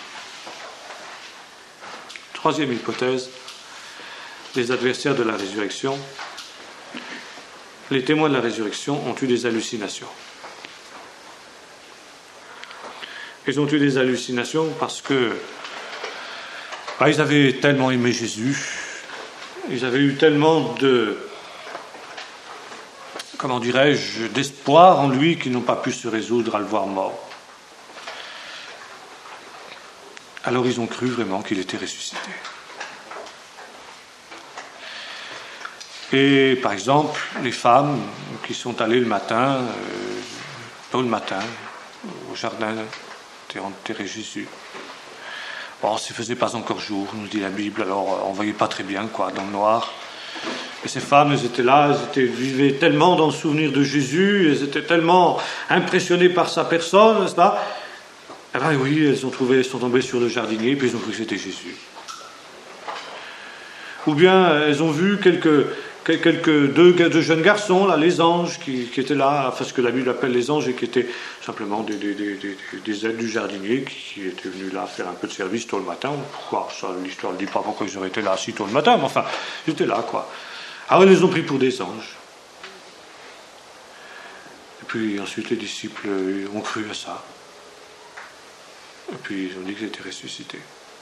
Troisième hypothèse, les adversaires de la résurrection, les témoins de la résurrection ont eu des hallucinations. Ils ont eu des hallucinations parce que bah, ils avaient tellement aimé Jésus, ils avaient eu tellement de, comment dirais-je, d'espoir en lui qu'ils n'ont pas pu se résoudre à le voir mort. Alors ils ont cru vraiment qu'il était ressuscité. Et par exemple, les femmes qui sont allées le matin, euh, tôt le matin, au jardin, enterrer Jésus. Bon, il ne faisait pas encore jour, nous dit la Bible, alors on ne voyait pas très bien, quoi, dans le noir. Et ces femmes, elles étaient là, elles étaient, vivaient tellement dans le souvenir de Jésus, elles étaient tellement impressionnées par sa personne, n'est-ce pas ? Eh bien oui, elles ont trouvé, elles sont tombées sur le jardinier, puis elles ont cru que c'était Jésus. Ou bien elles ont vu quelques, quelques deux, deux jeunes garçons, là, les anges, qui, qui étaient là, enfin ce que la Bible appelle les anges, et qui étaient simplement des, des, des, des, des aides du jardinier, qui, qui étaient venus là faire un peu de service tôt le matin. Pourquoi ça, l'histoire ne dit pas pourquoi ils auraient été là si tôt le matin, mais enfin, ils étaient là, quoi. Alors ils les ont pris pour des anges. Et puis ensuite les disciples ont cru à ça. Et puis ils ont dit qu'ils étaient ressuscités.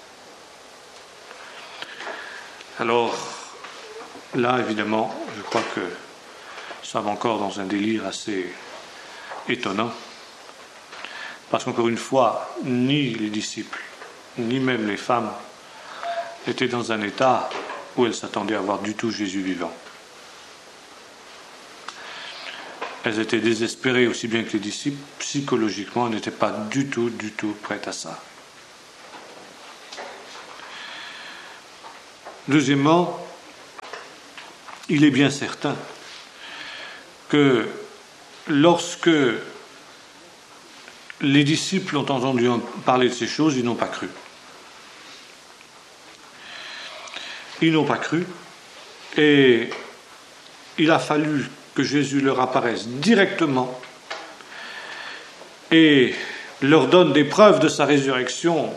Alors, là, évidemment, je crois que nous sommes encore dans un délire assez étonnant. Parce qu'encore une fois, ni les disciples, ni même les femmes étaient dans un état où elles s'attendaient à voir du tout Jésus vivant. elles étaient désespérées aussi bien que les disciples. Psychologiquement, elles n'étaient pas du tout, du tout prêtes à ça. Deuxièmement, il est bien certain que lorsque les disciples ont entendu parler de ces choses, ils n'ont pas cru. Ils n'ont pas cru et il a fallu que Jésus leur apparaisse directement et leur donne des preuves de sa résurrection,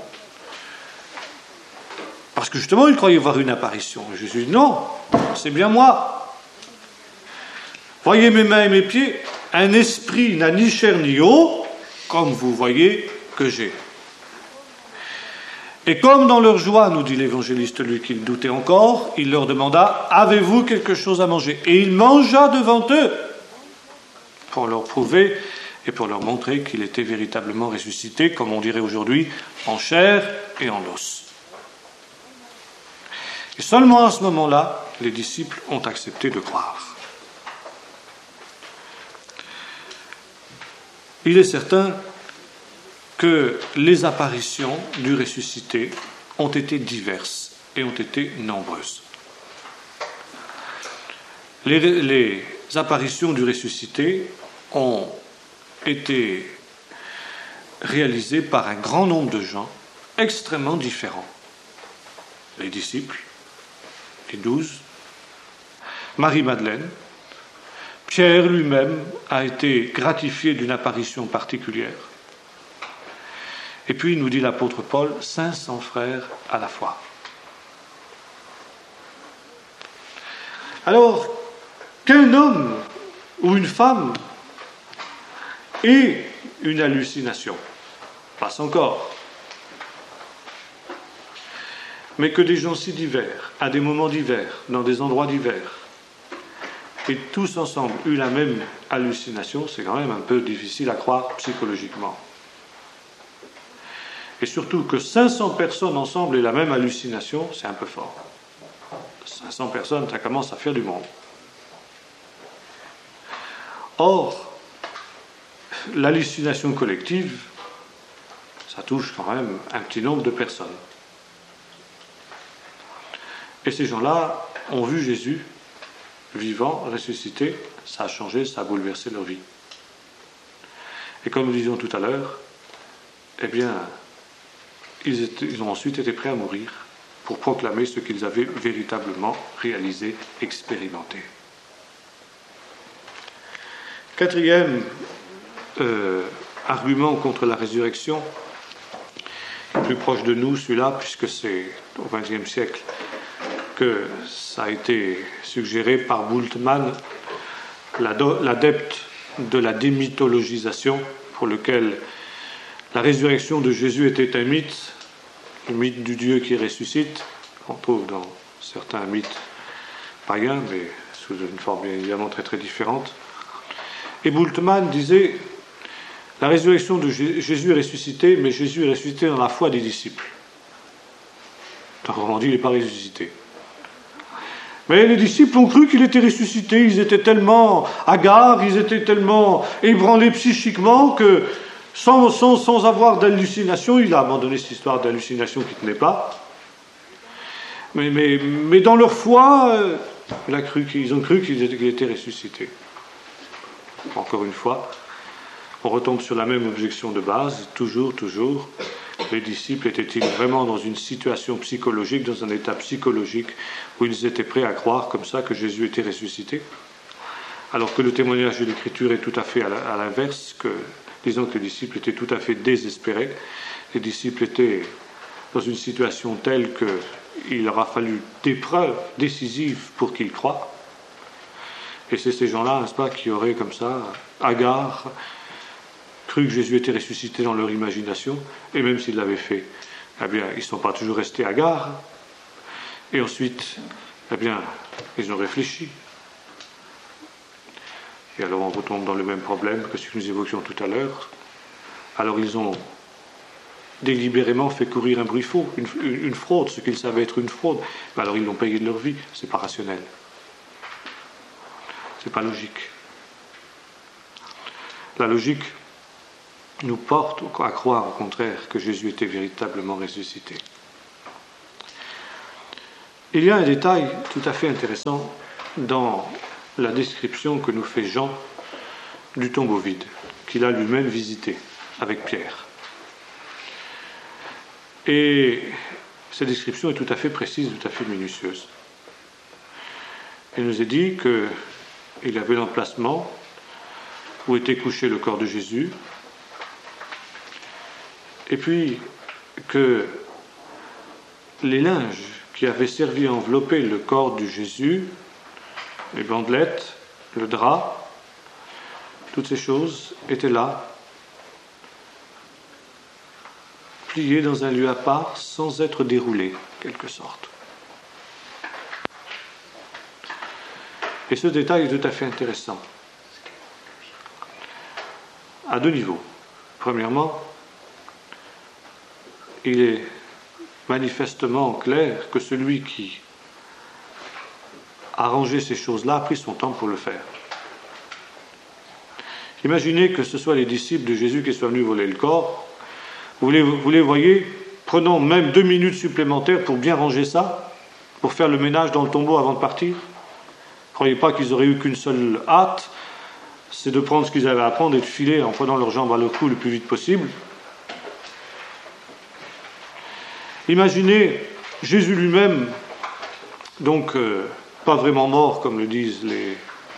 parce que justement ils croyaient voir une apparition. Et Jésus dit non, c'est bien moi. Voyez mes mains et mes pieds, un esprit n'a ni chair ni eau, comme vous voyez que j'ai. Et comme dans leur joie, nous dit l'évangéliste Luc, ils doutaient encore, il leur demanda, avez-vous quelque chose à manger? Et il mangea devant eux, pour leur prouver et pour leur montrer qu'il était véritablement ressuscité, comme on dirait aujourd'hui, en chair et en os. Et seulement à ce moment-là, les disciples ont accepté de croire. Il est certain que les apparitions du ressuscité ont été diverses et ont été nombreuses. Les, les apparitions du ressuscité ont été réalisées par un grand nombre de gens extrêmement différents. Les disciples, les douze, Marie-Madeleine, Pierre lui-même a été gratifié d'une apparition particulière. Et puis, nous dit l'apôtre Paul, cinq cents frères à la fois. Alors, qu'un homme ou une femme ait une hallucination, passe encore. Mais que des gens si divers, à des moments divers, dans des endroits divers, et tous ensemble eu la même hallucination, c'est quand même un peu difficile à croire psychologiquement. Et surtout que cinq cents personnes ensemble aient la même hallucination, c'est un peu fort. cinq cents personnes, ça commence à faire du monde. Or, l'hallucination collective, ça touche quand même un petit nombre de personnes. Et ces gens-là ont vu Jésus vivant, ressuscité, ça a changé, ça a bouleversé leur vie. Et comme nous disions tout à l'heure, eh bien, ils, étaient, ils ont ensuite été prêts à mourir pour proclamer ce qu'ils avaient véritablement réalisé, expérimenté. Quatrième euh, argument contre la résurrection, plus proche de nous, celui-là, puisque c'est au vingtième siècle que ça a été suggéré par Bultmann, l'adepte de la démythologisation, pour lequel la résurrection de Jésus était un mythe, le mythe du Dieu qui ressuscite, qu'on trouve dans certains mythes païens, mais sous une forme bien évidemment très très différente. Et Bultmann disait, la résurrection de Jésus est ressuscité, mais Jésus est ressuscité dans la foi des disciples. Autrement dit, il n'est pas ressuscité. Mais les disciples ont cru qu'il était ressuscité, ils étaient tellement hagards, ils étaient tellement ébranlés psychiquement que sans, sans, sans avoir d'hallucination, il a abandonné cette histoire d'hallucination qui ne tenait pas. Mais, mais, mais dans leur foi, euh, il a cru, ils ont cru qu'il était, qu'il était ressuscité. Encore une fois, on retombe sur la même objection de base, toujours, toujours. Les disciples étaient-ils vraiment dans une situation psychologique, dans un état psychologique où ils étaient prêts à croire comme ça que Jésus était ressuscité? Alors que le témoignage de l'Écriture est tout à fait à l'inverse, que disons que les disciples étaient tout à fait désespérés. Les disciples étaient dans une situation telle qu'il leur a fallu des preuves décisives pour qu'ils croient. Et c'est ces gens-là, n'est-ce pas, qui auraient comme ça, hagards, cru que Jésus était ressuscité dans leur imagination, et même s'ils l'avaient fait, eh bien, ils ne sont pas toujours restés hagards. Et ensuite, eh bien, ils ont réfléchi. Et alors on retombe dans le même problème que ce que nous évoquions tout à l'heure. Alors ils ont délibérément fait courir un bruit faux, une, une, une fraude, ce qu'ils savaient être une fraude. Mais alors ils l'ont payé de leur vie, c'est pas rationnel. C'est pas logique. La logique nous porte à croire au contraire que Jésus était véritablement ressuscité. Il y a un détail tout à fait intéressant dans la description que nous fait Jean du tombeau vide, qu'il a lui-même visité avec Pierre. Et cette description est tout à fait précise, tout à fait minutieuse. Il nous est dit qu'il y avait l'emplacement où était couché le corps de Jésus, et puis que les linges qui avaient servi à envelopper le corps de Jésus, les bandelettes, le drap, toutes ces choses étaient là, pliées dans un lieu à part, sans être déroulées, en quelque sorte. Et ce détail est tout à fait intéressant, à deux niveaux. Premièrement, il est manifestement clair que celui qui a rangé ces choses-là a pris son temps pour le faire. Imaginez que ce soit les disciples de Jésus qui soient venus voler le corps. Vous les, vous les voyez prenant même deux minutes supplémentaires pour bien ranger ça, pour faire le ménage dans le tombeau avant de partir. Ne croyez pas qu'ils auraient eu qu'une seule hâte, c'est de prendre ce qu'ils avaient à prendre et de filer en prenant leurs jambes à leur cou le plus vite possible. Imaginez Jésus lui-même, donc euh, pas vraiment mort comme le disent les...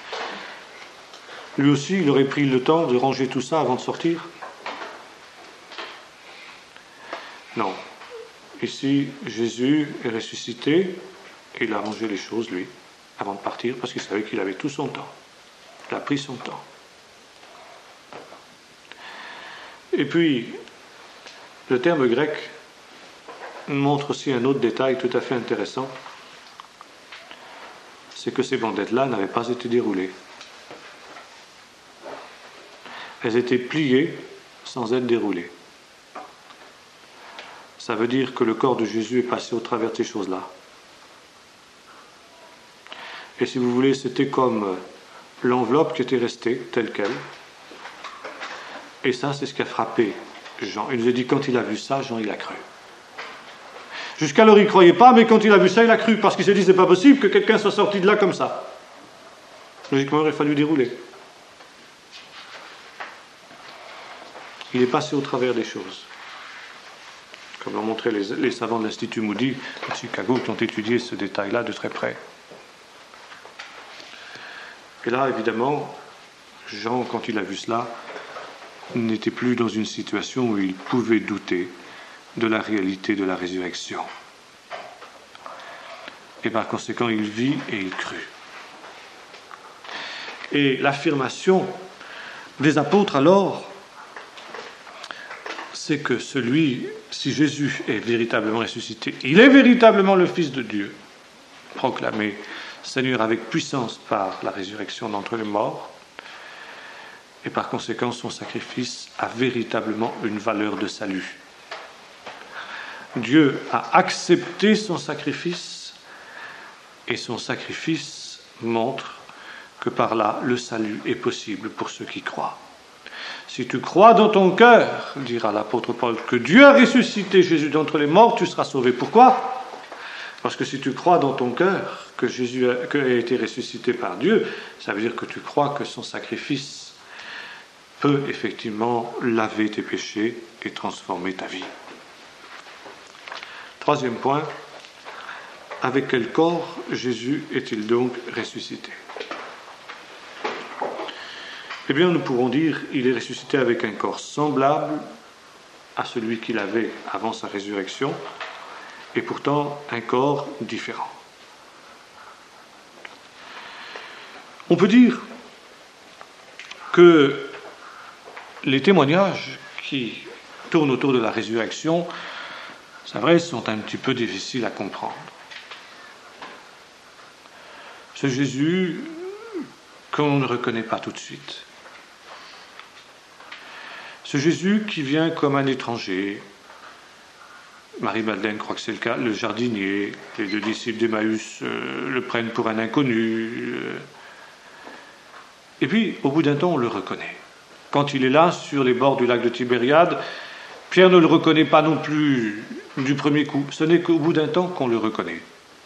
Lui aussi, il aurait pris le temps de ranger tout ça avant de sortir. Non. Ici, Jésus est ressuscité et il a rangé les choses, lui, avant de partir, parce qu'il savait qu'il avait tout son temps. Il a pris son temps. Et puis, le terme grec montre aussi un autre détail tout à fait intéressant, c'est que ces bandettes-là n'avaient pas été déroulées. Elles étaient pliées sans être déroulées. Ça veut dire que le corps de Jésus est passé au travers de ces choses-là. Et si vous voulez, c'était comme l'enveloppe qui était restée telle qu'elle. Et ça, c'est ce qui a frappé Jean. Il nous a dit, quand il a vu ça, Jean, il a cru. Jusqu'alors, il ne croyait pas, mais quand il a vu ça, il a cru, parce qu'il s'est dit, c'est pas possible que quelqu'un soit sorti de là comme ça. Logiquement, il aurait fallu dérouler. Il est passé au travers des choses. Comme l'ont montré les, les savants de l'Institut Moody de Chicago, qui ont étudié ce détail-là de très près. Et là, évidemment, Jean, quand il a vu cela, n'était plus dans une situation où il pouvait douter de la réalité de la résurrection. Et par conséquent, il vit et il crut. Et l'affirmation des apôtres alors, c'est que celui, si Jésus est véritablement ressuscité, il est véritablement le Fils de Dieu, proclamé Seigneur avec puissance par la résurrection d'entre les morts, et par conséquent son sacrifice a véritablement une valeur de salut. Dieu a accepté son sacrifice, et son sacrifice montre que par là le salut est possible pour ceux qui croient. Si tu crois dans ton cœur, dira l'apôtre Paul, que Dieu a ressuscité Jésus d'entre les morts, tu seras sauvé. Pourquoi ? Parce que si tu crois dans ton cœur que Jésus a, que a été ressuscité par Dieu, ça veut dire que tu crois que son sacrifice peut effectivement laver tes péchés et transformer ta vie. Troisième point, avec quel corps Jésus est-il donc ressuscité ? Eh bien, nous pourrons dire qu'il est ressuscité avec un corps semblable à celui qu'il avait avant sa résurrection, et pourtant un corps différent. On peut dire que les témoignages qui tournent autour de la résurrection, c'est vrai, sont un petit peu difficiles à comprendre. Ce Jésus qu'on ne reconnaît pas tout de suite. Ce Jésus qui vient comme un étranger. Marie-Madeleine croit que c'est le cas, le jardinier, les deux disciples d'Emmaüs euh, le prennent pour un inconnu. Euh. Et puis, au bout d'un temps, on le reconnaît. quand il est là, sur les bords du lac de Tibériade, Pierre ne le reconnaît pas non plus du premier coup. Ce n'est qu'au bout d'un temps qu'on le reconnaît.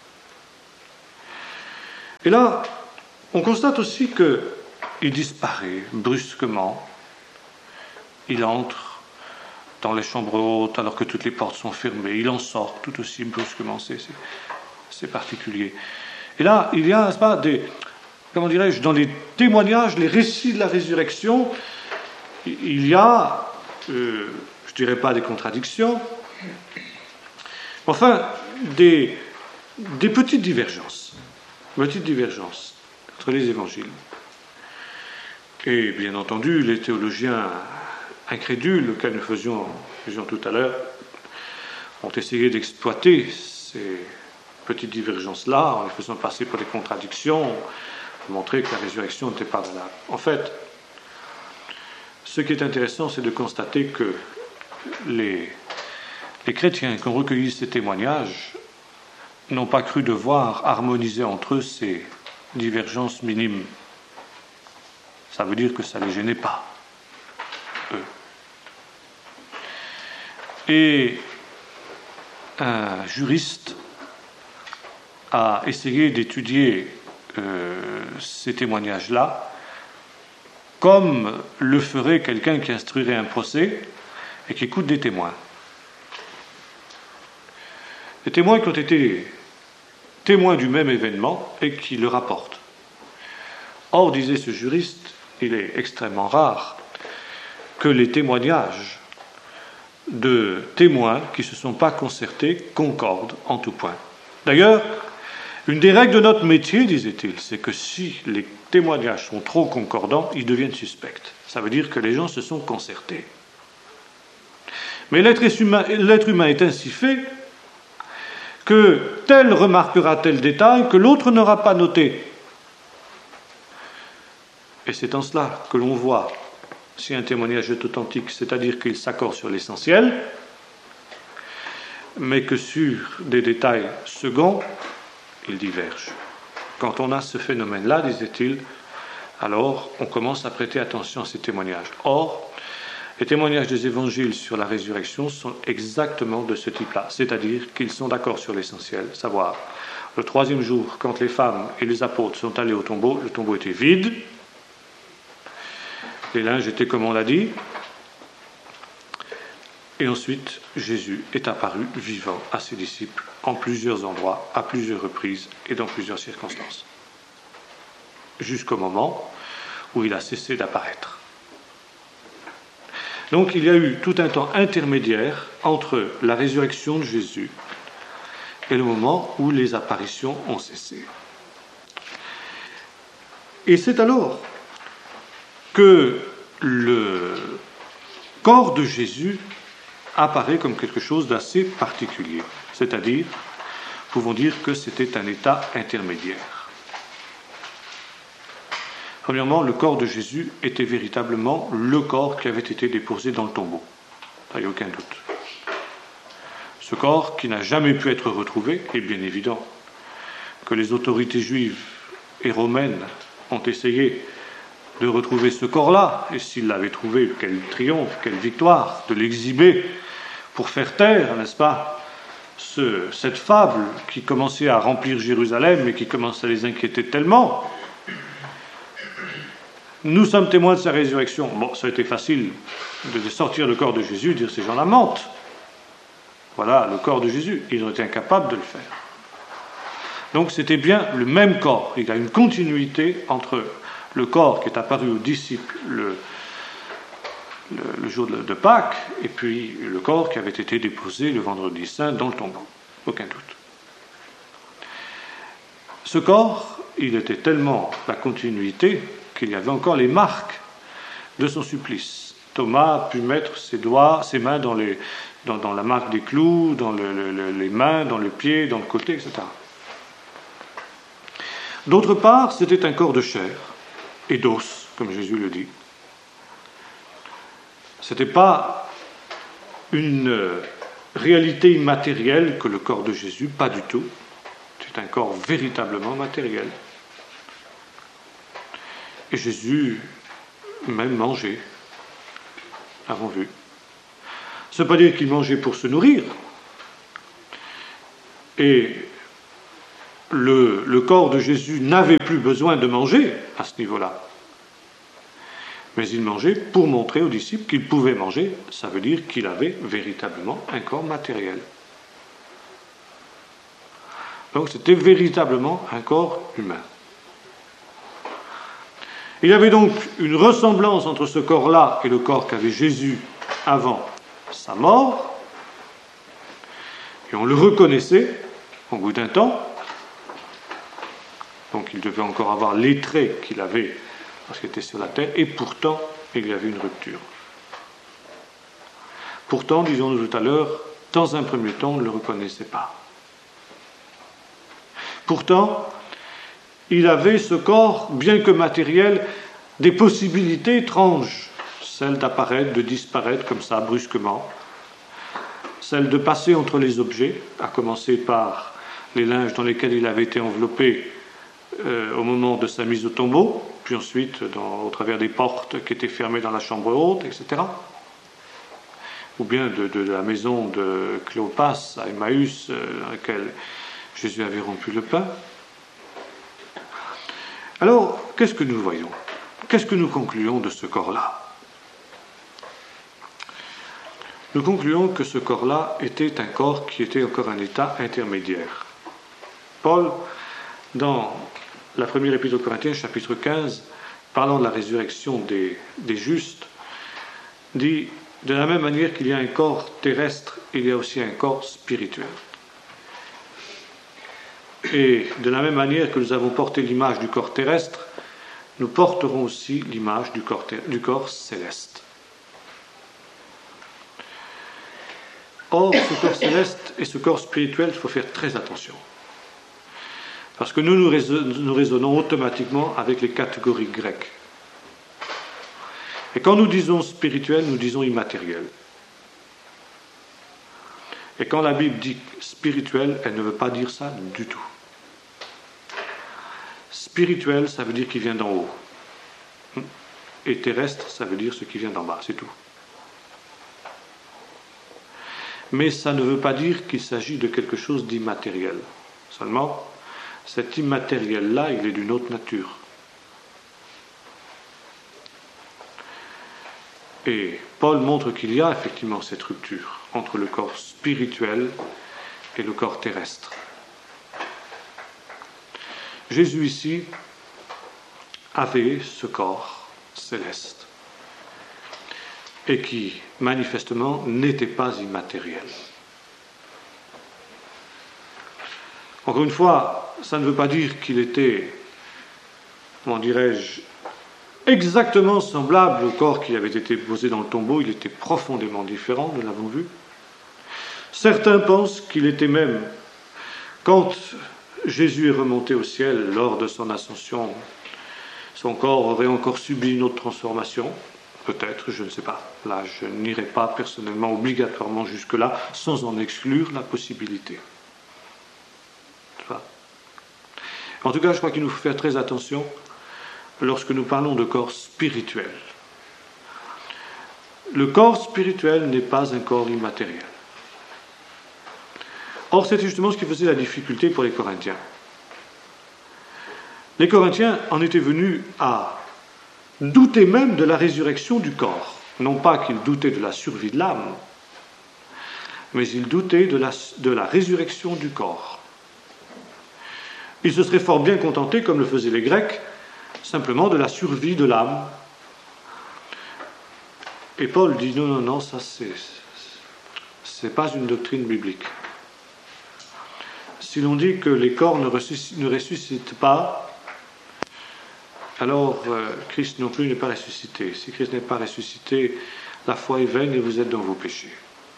Et là, on constate aussi qu'il disparaît brusquement. Il entre dans les chambres hautes alors que toutes les portes sont fermées. Il en sort tout aussi brusquement. C'est, c'est, c'est particulier. Et là, il y a, n'est-ce pas, des, comment dirais-je, dans les témoignages, les récits de la résurrection, il y a, euh, je ne dirais pas des contradictions, enfin, des, des petites divergences, petites divergences entre les évangiles. Et bien entendu, les théologiens incrédules, auxquels nous faisions, faisions tout à l'heure, ont essayé d'exploiter ces petites divergences-là, en les faisant passer pour des contradictions, pour montrer que la résurrection n'était pas valable. En fait, ce qui est intéressant, c'est de constater que les, les chrétiens qui ont recueilli ces témoignages n'ont pas cru devoir harmoniser entre eux ces divergences minimes. Ça veut dire que ça ne les gênait pas, eux. Et un juriste a essayé d'étudier euh, ces témoignages-là comme le ferait quelqu'un qui instruirait un procès et qui écoute des témoins. Des témoins qui ont été témoins du même événement et qui le rapportent. Or, disait ce juriste, il est extrêmement rare que les témoignages de témoins qui ne se sont pas concertés concordent en tout point. D'ailleurs, une des règles de notre métier, disait-il, c'est que si les témoignages sont trop concordants, ils deviennent suspects. Ça veut dire que les gens se sont concertés. Mais l'être humain, l'être humain est ainsi fait que tel remarquera tel détail que l'autre n'aura pas noté. Et c'est en cela que l'on voit si un témoignage est authentique, c'est-à-dire qu'il s'accorde sur l'essentiel, mais que sur des détails seconds, il diverge. Quand on a ce phénomène-là, disait-il, alors on commence à prêter attention à ces témoignages. Or, les témoignages des évangiles sur la résurrection sont exactement de ce type-là, c'est-à-dire qu'ils sont d'accord sur l'essentiel, savoir, le troisième jour, quand les femmes et les apôtres sont allés au tombeau, le tombeau était vide, les linges étaient comme on l'a dit, et ensuite Jésus est apparu vivant à ses disciples en plusieurs endroits, à plusieurs reprises et dans plusieurs circonstances, jusqu'au moment où il a cessé d'apparaître. Donc il y a eu tout un temps intermédiaire entre la résurrection de Jésus et le moment où les apparitions ont cessé. Et c'est alors que le corps de Jésus apparaît comme quelque chose d'assez particulier. C'est-à-dire, pouvons dire que c'était un état intermédiaire. Premièrement, le corps de Jésus était véritablement le corps qui avait été déposé dans le tombeau. Il n'y a aucun doute. Ce corps qui n'a jamais pu être retrouvé, est bien évident que les autorités juives et romaines ont essayé de retrouver ce corps-là, et s'ils l'avaient trouvé, quel triomphe, quelle victoire, de l'exhiber pour faire taire, n'est-ce pas, ce, cette fable qui commençait à remplir Jérusalem et qui commençait à les inquiéter tellement. Nous sommes témoins de sa résurrection. Bon, ça a été facile de sortir le corps de Jésus, dire ces gens-là mentent. Voilà le corps de Jésus. Ils ont été incapables de le faire. Donc c'était bien le même corps. Il y a une continuité entre le corps qui est apparu aux disciples le, le, le jour de, de Pâques, et puis le corps qui avait été déposé le vendredi saint dans le tombeau. Aucun doute. Ce corps, il était tellement la continuité qu'il y avait encore les marques de son supplice. Thomas a pu mettre ses doigts, ses mains dans, les, dans, dans la marque des clous, dans le, le, les mains, dans le pied, dans le côté, et cetera. D'autre part, c'était un corps de chair et d'os, comme Jésus le dit. Ce n'était pas une réalité immatérielle que le corps de Jésus, pas du tout. C'est un corps véritablement matériel. Et Jésus même mangeait. avons vu. Ça ne veut pas dire qu'il mangeait pour se nourrir. Et le, le corps de Jésus n'avait plus besoin de manger à ce niveau-là. Mais il mangeait pour montrer aux disciples qu'il pouvait manger. Ça veut dire qu'il avait véritablement un corps matériel. Donc c'était véritablement un corps humain. Il y avait donc une ressemblance entre ce corps-là et le corps qu'avait Jésus avant sa mort. Et on le reconnaissait au bout d'un temps. Donc il devait encore avoir les traits qu'il avait lorsqu'il était sur la terre, et pourtant il y avait une rupture. Pourtant, disons-nous tout à l'heure, dans un premier temps, on ne le reconnaissait pas. Pourtant, il avait ce corps, bien que matériel, des possibilités étranges, celle d'apparaître, de disparaître comme ça, brusquement, celle de passer entre les objets, à commencer par les linges dans lesquels il avait été enveloppé euh, au moment de sa mise au tombeau, puis ensuite dans, au travers des portes qui étaient fermées dans la chambre haute, et cetera. Ou bien de, de la maison de Cléopas à Emmaüs, euh, dans laquelle Jésus avait rompu le pain. Alors, qu'est-ce que nous voyons? Qu'est-ce que nous concluons de ce corps-là? Nous concluons que ce corps-là était un corps qui était encore un état intermédiaire. Paul, dans la première épître aux Corinthiens, chapitre quinze, parlant de la résurrection des, des justes, dit « De la même manière qu'il y a un corps terrestre, il y a aussi un corps spirituel. » Et de la même manière que nous avons porté l'image du corps terrestre, nous porterons aussi l'image du corps, ter- du corps céleste. Or, ce corps céleste et ce corps spirituel, il faut faire très attention. Parce que nous, nous, raison- nous raisonnons automatiquement avec les catégories grecques. Et quand nous disons spirituel, nous disons immatériel. Et quand la Bible dit spirituel, elle ne veut pas dire ça du tout. Spirituel, ça veut dire qu'il vient d'en haut. Et terrestre, ça veut dire ce qui vient d'en bas, c'est tout. Mais ça ne veut pas dire qu'il s'agit de quelque chose d'immatériel. Seulement, cet immatériel-là, il est d'une autre nature. Et Paul montre qu'il y a effectivement cette rupture entre le corps spirituel et le corps terrestre. Jésus ici avait ce corps céleste et qui manifestement n'était pas immatériel. Encore une fois, ça ne veut pas dire qu'il était, comment dirais-je, exactement semblable au corps qui avait été posé dans le tombeau. Il était profondément différent, nous l'avons vu. Certains pensent qu'il était même, quand Jésus est remonté au ciel lors de son ascension, son corps aurait encore subi une autre transformation. Peut-être, je ne sais pas. Là, je n'irai pas personnellement obligatoirement jusque-là, sans en exclure la possibilité. En tout cas, je crois qu'il nous faut faire très attention lorsque nous parlons de corps spirituel. Le corps spirituel n'est pas un corps immatériel. Or, c'était justement ce qui faisait la difficulté pour les Corinthiens. Les Corinthiens en étaient venus à douter même de la résurrection du corps. Non pas qu'ils doutaient de la survie de l'âme, mais ils doutaient de la, de la résurrection du corps. Ils se seraient fort bien contentés, comme le faisaient les Grecs, simplement de la survie de l'âme. Et Paul dit non, non, non, ça c'est, c'est pas une doctrine biblique. Si l'on dit que les corps ne ressuscitent, ne ressuscitent pas, alors euh, Christ non plus n'est pas ressuscité. Si Christ n'est pas ressuscité, la foi est vaine et vous êtes dans vos péchés.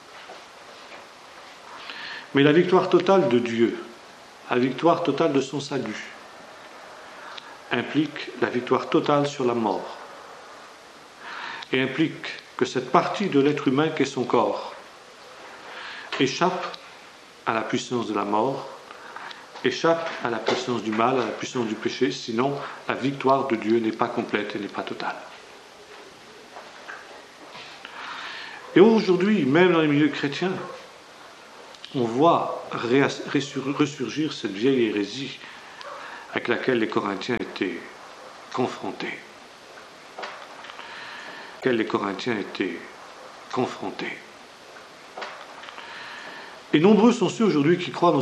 Mais la victoire totale de Dieu, la victoire totale de son salut, implique la victoire totale sur la mort. Et implique que cette partie de l'être humain qu'est son corps échappe à la puissance de la mort, échappe à la puissance du mal, à la puissance du péché, sinon la victoire de Dieu n'est pas complète et n'est pas totale. Et aujourd'hui, même dans les milieux chrétiens, on voit ressurgir cette vieille hérésie avec laquelle les Corinthiens étaient confrontés. Laquelle les Corinthiens étaient confrontés. Et nombreux sont ceux aujourd'hui qui croient dans